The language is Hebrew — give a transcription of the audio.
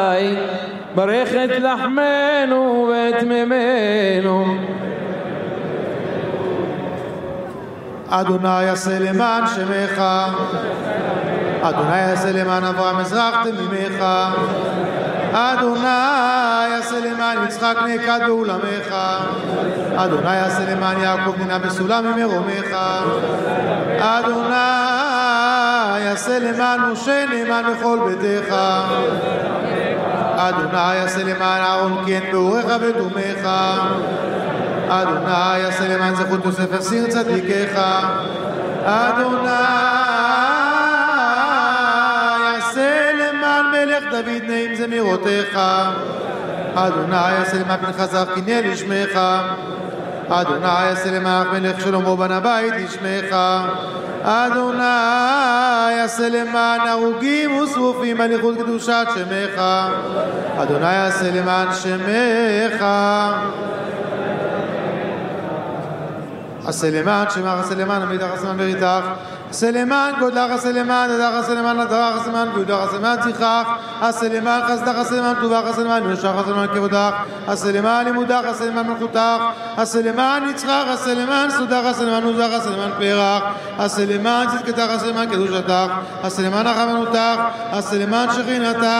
ברך את לחמנו ואת מימינו. אדוני עשה למען שמך, אדוני עשה למען אברהם מזרח תמימך, אדוני עשה למען יצחק נעקד באולמך, אדוני עשה למען יעקב ננה בסולם ממרומך, אדוני עשה למען משה נאמן בכל ביתך, אדוני עשה למען אהרון כהן באורך ותומך, אדוני עשה למען זכות יוסף אסיר צדיקיך, אדוני עשה למען מלך דוד נעים זמירותיך, אדוני עשה למען פנחס זרקיני לשמך, אדוני עשה למען מלך שלמה בן הבית לשמך, אדוני עשה למען הרוגים ושרופים על ייחוד קדושת שמך, אדוני עשה למען שמך, עשה למען שמך, עשה למען עמיתך, עשה למען בריתך, עשה למען גודלך, עשה למען נדרך, עשה למען נדרך, עשה למען גודלך, עשה למען זכרך, עשה למען חסדך, עשה למען טובך, עשה למען יושרך, עשה למען כבודך, עשה למען לימודך, עשה למען מלכותך, עשה למען נצחך, עשה למען סודך, עשה למען עוזך, עשה למען פארך, עשה למען צדקתך, עשה למען קדושתך, עשה למען רחמנותך, עשה למען שכינתך,